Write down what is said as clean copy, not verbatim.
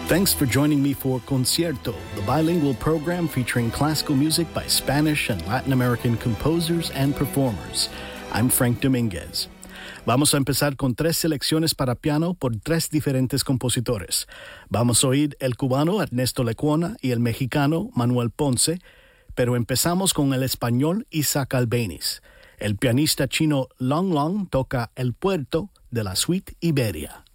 Thanks for joining me for Concierto, the bilingual program featuring classical music by Spanish and Latin American composers and performers. I'm Frank Dominguez. Vamos a empezar con 3 selecciones para piano por 3 diferentes compositores. Vamos a oír el cubano Ernesto Lecuona y el mexicano Manuel Ponce, pero empezamos con el español Isaac Albéniz. El pianista chino Long Long toca El Puerto de la Suite Iberia.